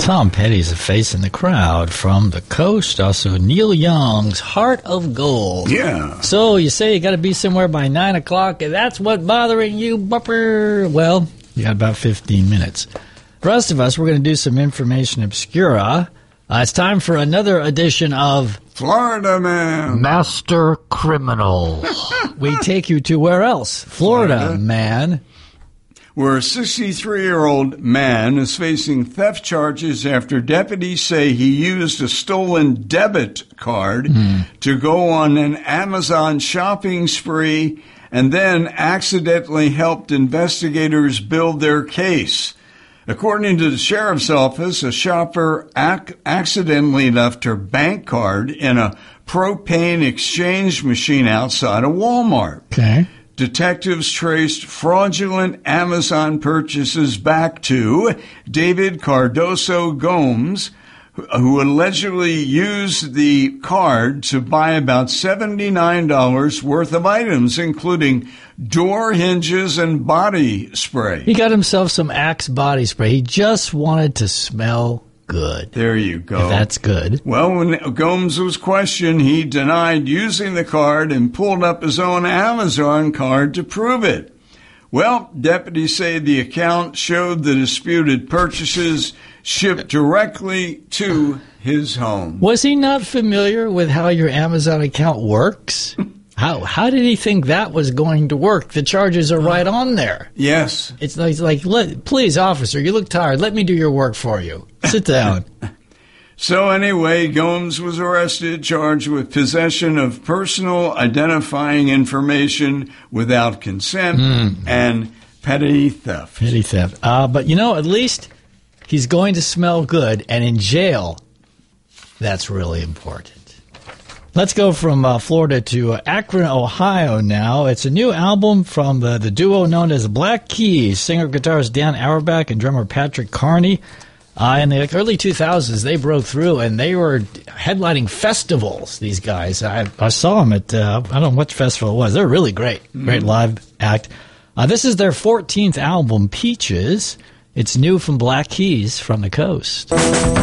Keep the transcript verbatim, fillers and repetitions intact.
Tom Petty's a face in the crowd from the coast. Also, Neil Young's Heart of Gold. Yeah. So you say you got to be somewhere by nine o'clock, and that's what bothering you, bumper. Well, you got about fifteen minutes. The rest of us, we're going to do some information obscura. Uh, it's time for another edition of Florida Man. Master Criminal. We take you to where else? Florida, Florida. Man. Where a sixty-three-year-old man is facing theft charges after deputies say he used a stolen debit card mm. to go on an Amazon shopping spree and then accidentally helped investigators build their case. According to the sheriff's office, a shopper ac- accidentally left her bank card in a propane exchange machine outside a Walmart. Okay. Detectives traced fraudulent Amazon purchases back to David Cardoso Gomes, who allegedly used the card to buy about seventy-nine dollars worth of items, including door hinges and body spray. He got himself some Axe body spray. He just wanted to smell good. There you go. If that's good. Well, when Gomes was questioned, he denied using the card and pulled up his own Amazon card to prove it. Well, deputies say the account showed the disputed purchases shipped directly to his home. Was he not familiar with how your Amazon account works? How how did he think that was going to work? The charges are right on there. Yes. It's like, it's like let, please, officer, you look tired. Let me do your work for you. Sit down. So anyway, Gomes was arrested, charged with possession of personal identifying information without consent mm. and petty theft. Petty theft. Uh, but, you know, at least he's going to smell good, and in jail, that's really important. Let's go from uh, Florida to uh, Akron, Ohio now. It's a new album from the, the duo known as Black Keys, singer-guitarist Dan Auerbach and drummer Patrick Carney. Uh, in the early two thousands, they broke through, and they were headlining festivals, these guys. I, I saw them at, uh, I don't know what festival it was. They're really great. Mm-hmm. Great live act. Uh, this is their fourteenth album, Peaches. It's new from Black Keys from the coast.